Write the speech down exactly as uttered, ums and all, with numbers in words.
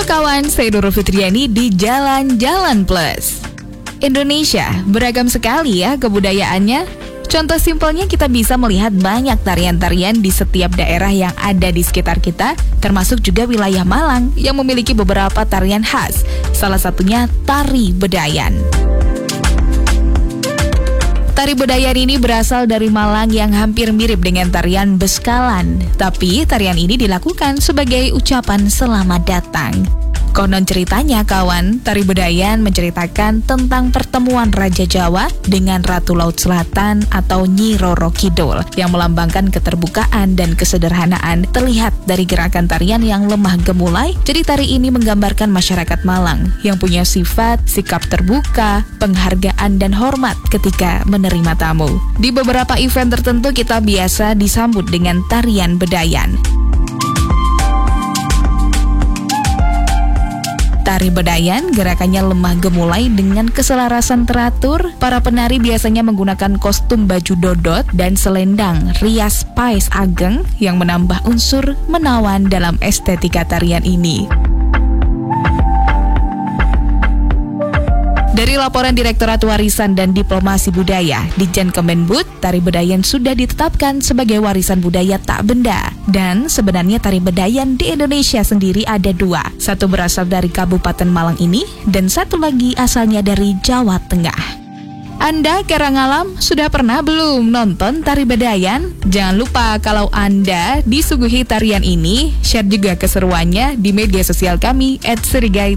Halo kawan, saya Nurul Fitriani di Jalan-Jalan Plus. Indonesia beragam sekali ya kebudayaannya. Contoh simpelnya kita bisa melihat banyak tarian-tarian di setiap daerah yang ada di sekitar kita, termasuk juga wilayah Malang yang memiliki beberapa tarian khas. Salah satunya tari Bedayan. Tari Bedayan ini berasal dari Malang yang hampir mirip dengan tarian Beskalan. Tapi tarian ini dilakukan sebagai ucapan selamat datang. Konon ceritanya kawan, tari Bedayan menceritakan tentang pertemuan Raja Jawa dengan Ratu Laut Selatan atau Nyi Roro Kidul yang melambangkan keterbukaan dan kesederhanaan terlihat dari gerakan tarian yang lemah gemulai. Jadi tari ini menggambarkan masyarakat Malang yang punya sifat, sikap terbuka, penghargaan dan hormat ketika menerima tamu. Di beberapa event tertentu kita biasa disambut dengan tarian Bedayan. Tari Bedayan gerakannya lemah gemulai dengan keselarasan teratur. Para penari biasanya menggunakan kostum baju dodot dan selendang rias pais ageng yang menambah unsur menawan dalam estetika tarian ini. Dari laporan Direktorat Warisan dan Diplomasi Budaya, Ditjen Kemenbud, tari Bedayan sudah ditetapkan sebagai warisan budaya tak benda. Dan sebenarnya tari Bedayan di Indonesia sendiri ada dua. Satu berasal dari Kabupaten Malang ini, dan satu lagi asalnya dari Jawa Tengah. Anda Karangalam sudah pernah belum nonton tari Bedayan? Jangan lupa kalau Anda disuguhi tarian ini, share juga keseruannya di media sosial kami et serigai